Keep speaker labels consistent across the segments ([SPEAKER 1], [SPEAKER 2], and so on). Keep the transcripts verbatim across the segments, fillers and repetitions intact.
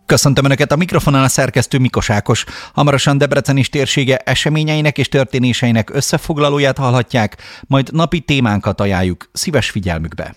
[SPEAKER 1] Köszöntöm Önöket, a mikrofonon a szerkesztő Mikos Ákos. Hamarosan Debrecen és térsége eseményeinek és történéseinek összefoglalóját hallhatják, majd napi témánkat ajánljuk szíves figyelmükbe.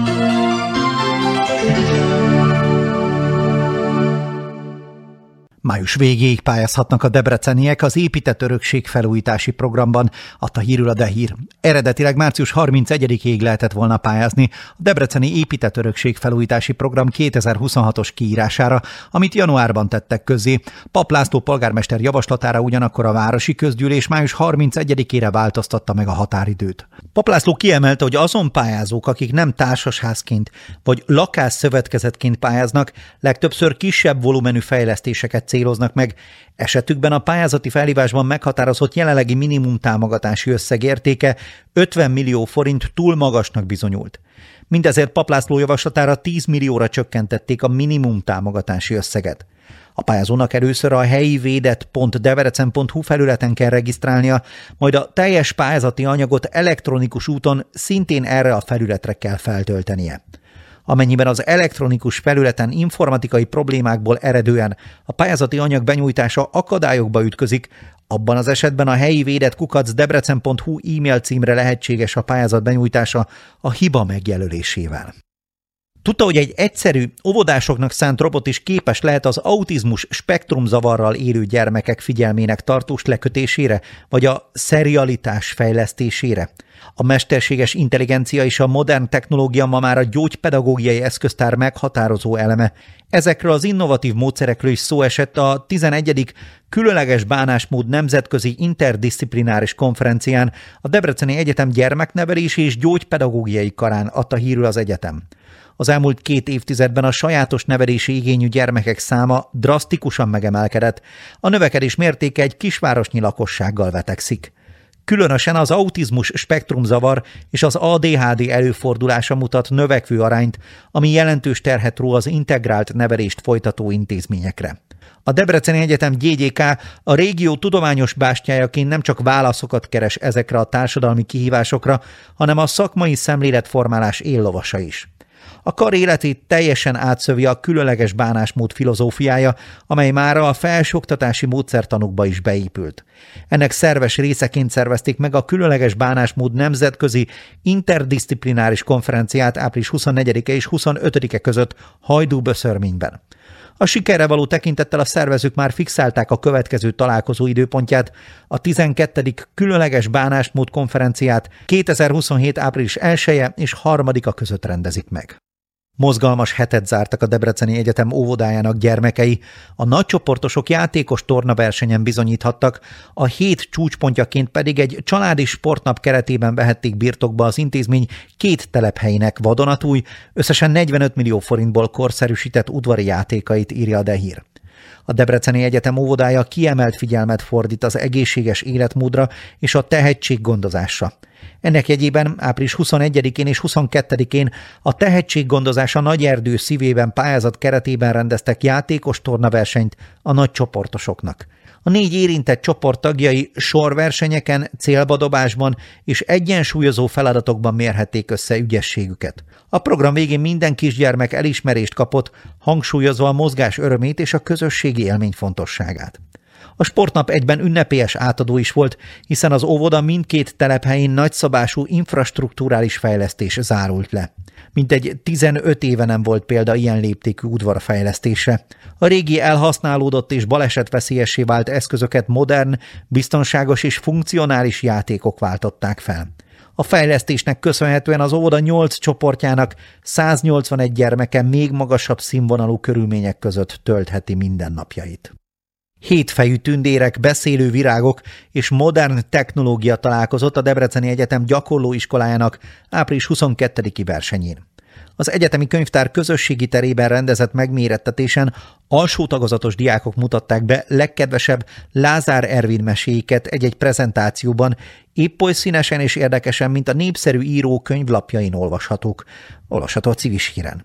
[SPEAKER 1] Május végéig pályázhatnak a debreceniek az épített örökség felújítási programban, adta hírül a Dehír. Eredetileg március harmincegyedikéig lehetett volna pályázni a debreceni épített örökség felújítási program kétezer-huszonhatos kiírására, amit januárban tettek közzé. Papp László polgármester javaslatára ugyanakkor a városi közgyűlés május harmincegyedikére változtatta meg a határidőt. Papp László kiemelte, hogy azon pályázók, akik nem társasházként vagy lakásszövetkezetként pályáznak, legtöbbször kisebb volumenű fejlesztéseket céloznak meg. Esetükben a pályázati felhívásban meghatározott jelenlegi minimum támogatási összeg értéke ötven millió forint túl magasnak bizonyult. Mindezért Papp László javaslatára tíz millióra csökkentették a minimum támogatási összeget. A pályázónak először a helyi védett pont debrecen pont hu felületen kell regisztrálnia, majd a teljes pályázati anyagot elektronikus úton szintén erre a felületre kell feltöltenie. Amennyiben az elektronikus felületen informatikai problémákból eredően a pályázati anyag benyújtása akadályokba ütközik, abban az esetben a helyi védett kukac debrecen pont hu e-mail címre lehetséges a pályázat benyújtása a hiba megjelölésével. Tudta, hogy egy egyszerű, óvodásoknak szánt robot is képes lehet az autizmus spektrumzavarral élő gyermekek figyelmének tartós lekötésére, vagy a szerialitás fejlesztésére? A mesterséges intelligencia és a modern technológia ma már a gyógypedagógiai eszköztár meghatározó eleme. Ezekről az innovatív módszerekről is szó esett a tizenegyedik Különleges bánásmód nemzetközi interdisziplináris konferencián, a Debreceni Egyetem gyermeknevelési és gyógypedagógiai karán, adta hírül az egyetem. Az elmúlt két évtizedben a sajátos nevelési igényű gyermekek száma drasztikusan megemelkedett. A növekedés mértéke egy kisvárosnyi lakossággal vetekszik. Különösen az autizmus spektrumzavar és az á dé há dé előfordulása mutat növekvő arányt, ami jelentős terhet ró az integrált nevelést folytató intézményekre. A Debreceni Egyetem gé gé ká a régió tudományos bástyájaként nem csak válaszokat keres ezekre a társadalmi kihívásokra, hanem a szakmai szemléletformálás éllovasa is. A kar életét teljesen átszövi a különleges bánásmód filozófiája, amely mára a felsőoktatási módszertanukba is beépült. Ennek szerves részeként szervezték meg a különleges bánásmód nemzetközi interdisziplináris konferenciát április huszonnegyedike és huszonötödike között Hajdú-Böszörményben. A sikerre való tekintettel a szervezők már fixálták a következő találkozó időpontját, a tizenkettedik Különleges bánásmód konferenciát kétezer-huszonhét április elseje és harmadika között rendezik meg. Mozgalmas hetet zártak a Debreceni Egyetem óvodájának gyermekei, a nagycsoportosok játékos tornaversenyen bizonyíthattak, a hét csúcspontjaként pedig egy családi sportnap keretében vehették birtokba az intézmény két telephelyének vadonatúj, összesen negyvenöt millió forintból korszerűsített udvari játékait, írja a Dehír. A Debreceni Egyetem óvodája kiemelt figyelmet fordít az egészséges életmódra és a tehetséggondozásra. Ennek jegyében április huszonegyedikén és huszonkettedikén a tehetséggondozás a Nagyerdő szívében pályázat keretében rendeztek játékos tornaversenyt a nagycsoportosoknak. A négy érintett csoport tagjai sorversenyeken, célbadobásban és egyensúlyozó feladatokban mérhették össze ügyességüket. A program végén minden kisgyermek elismerést kapott, hangsúlyozva a mozgás örömét és a közösségi élmény fontosságát. A sportnap egyben ünnepélyes átadó is volt, hiszen az óvoda mindkét telephelyén nagyszabású infrastrukturális fejlesztés zárult le. Mintegy tizenöt éve nem volt példa ilyen léptékű udvarfejlesztésre. A régi elhasználódott és balesetveszélyessé vált eszközöket modern, biztonságos és funkcionális játékok váltották fel. A fejlesztésnek köszönhetően az óvoda nyolc csoportjának száznyolcvanegy gyermeke még magasabb színvonalú körülmények között töltheti mindennapjait. Hétfejű tündérek, beszélő virágok és modern technológia találkozott a Debreceni Egyetem gyakorlóiskolájának április huszonkettediki versenyén. Az egyetemi könyvtár közösségi terében rendezett megmérettetésen alsó tagozatos diákok mutatták be legkedvesebb Lázár Ervin meséiket egy-egy prezentációban, épp oly színesen és érdekesen, mint a népszerű író könyvlapjain olvashatók, olvasható a Civis Híren.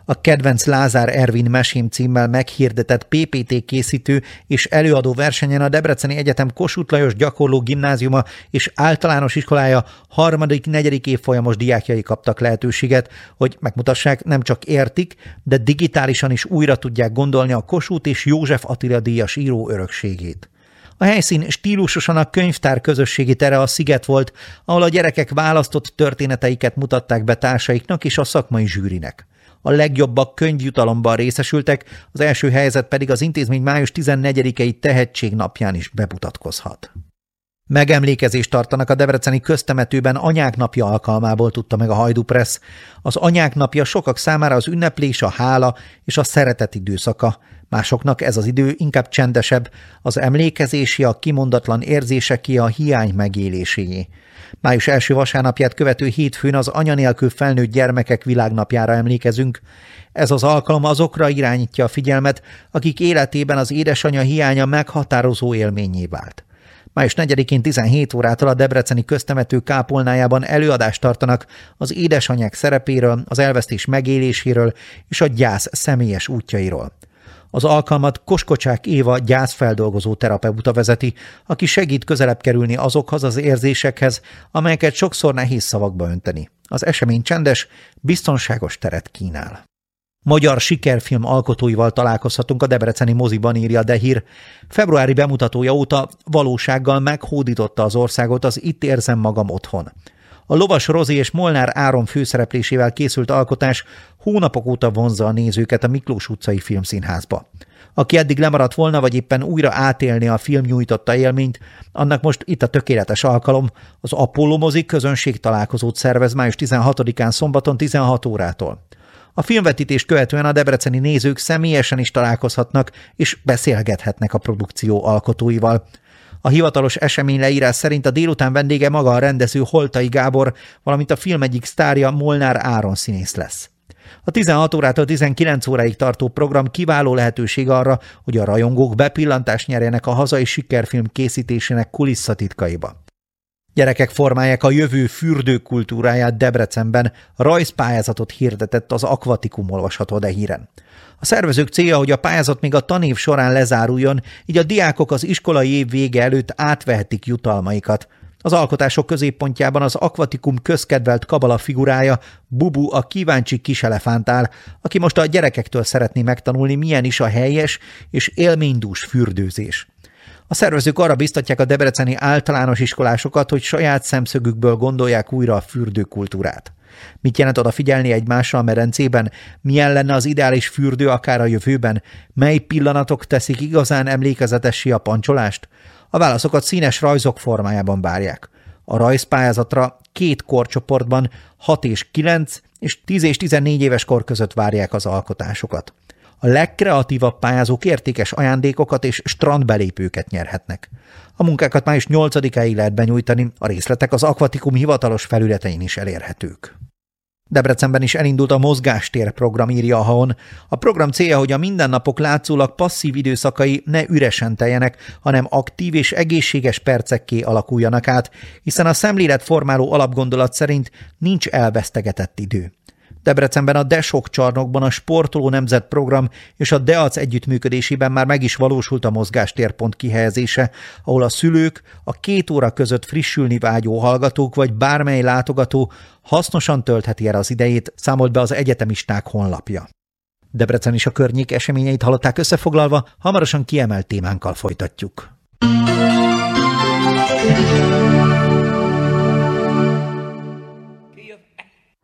[SPEAKER 1] A kedvenc Lázár Ervin mesém címmel meghirdetett pé pé té készítő és előadó versenyen a Debreceni Egyetem Kossuth Lajos Gyakorló Gimnáziuma és általános iskolája harmadik-negyedik évfolyamos diákjai kaptak lehetőséget, hogy megmutassák, nem csak értik, de digitálisan is újra tudják gondolni a Kossuth és József Attila díjas író örökségét. A helyszín stílusosan a könyvtár közösségi tere a Sziget volt, ahol a gyerekek választott történeteiket mutatták be társaiknak és a szakmai zsűrinek. A legjobbak könyvjutalomban részesültek, az első helyzet pedig az intézmény május tizennegyedikei tehetségnapján is bemutatkozhat. Megemlékezést tartanak a debreceni köztemetőben Anyák napja alkalmából, tudta meg a Hajdú Pressz. Az Anyák napja sokak számára az ünneplés, a hála és a szeretet időszaka. Másoknak ez az idő inkább csendesebb, az emlékezési, a kimondatlan érzéseké, a hiány megéléséjé. Május első vasárnapját követő hétfőn az anya nélkül felnőtt gyermekek világnapjára emlékezünk. Ez az alkalom azokra irányítja a figyelmet, akik életében az édesanyja hiánya meghatározó élménnyé vált. május negyedikén tizenhét órától a debreceni köztemető kápolnájában előadást tartanak az édesanyák szerepéről, az elvesztés megéléséről és a gyász személyes útjairól. Az alkalmat Koskocsák Éva gyászfeldolgozó terapeuta vezeti, aki segít közelebb kerülni azokhoz az érzésekhez, amelyeket sokszor nehéz szavakba önteni. Az esemény csendes, biztonságos teret kínál. Magyar sikerfilm alkotóival találkozhatunk a debreceni moziban, írja De Hír. Februári bemutatója óta valósággal meghódította az országot az Itt érzem magam otthon. A Lovas Rozi és Molnár Áron főszereplésével készült alkotás hónapok óta vonzza a nézőket a Miklós utcai filmszínházba. Aki eddig lemaradt volna, vagy éppen újra átélni a film nyújtotta élményt, annak most itt a tökéletes alkalom. Az Apollo mozi közönség találkozót szervez május tizenhatodikán szombaton tizenhat órától. A filmvetítés követően a debreceni nézők személyesen is találkozhatnak és beszélgethetnek a produkció alkotóival. A hivatalos esemény leírás szerint a délután vendége maga a rendező Holtai Gábor, valamint a film egyik sztárja Molnár Áron színész lesz. A tizenhat órától tizenkilenc óráig tartó program kiváló lehetőség arra, hogy a rajongók bepillantást nyerjenek a hazai sikerfilm készítésének kulisszatitkaiba. Gyerekek formálják a jövő fürdőkultúráját Debrecenben, rajzpályázatot hirdetett az Akvatikum, olvasható De Híren. A szervezők célja, hogy a pályázat még a tanév során lezáruljon, így a diákok az iskolai év vége előtt átvehetik jutalmaikat. Az alkotások középpontjában az Akvatikum közkedvelt kabala figurája, Bubu, a kíváncsi kiselefánt áll, aki most a gyerekektől szeretné megtanulni, milyen is a helyes és élménydús fürdőzés. A szervezők arra biztatják a debreceni általános iskolásokat, hogy saját szemszögükből gondolják újra a fürdőkultúrát. Mit jelent odafigyelni egymásra a medencében? Milyen lenne az ideális fürdő akár a jövőben? Mely pillanatok teszik igazán emlékezetessé a pancsolást? A válaszokat színes rajzok formájában várják. A rajzpályázatra két korcsoportban hat és kilenc és tíz és tizennégy éves kor között várják az alkotásokat. A legkreatívabb pályázók értékes ajándékokat és strandbelépőket nyerhetnek. A munkákat május nyolcadikáig lehet benyújtani, a részletek az Akvatikum hivatalos felületein is elérhetők. Debrecenben is elindult a Mozgástér program, írja a Haon. A program célja, hogy a mindennapok látszólag passzív időszakai ne üresen teljenek, hanem aktív és egészséges percekké alakuljanak át, hiszen a szemléletformáló alapgondolat szerint nincs elvesztegetett idő. Debrecenben a Desok csarnokban a Sportoló Nemzet program és a Deac együttműködésében már meg is valósult a mozgástérpont kihelyezése, ahol a szülők, a két óra között frissülni vágyó hallgatók vagy bármely látogató hasznosan töltheti el az idejét, számolt be az egyetemisták honlapja. Debrecen és a környék eseményeit hallották összefoglalva, hamarosan kiemelt témánkkal folytatjuk.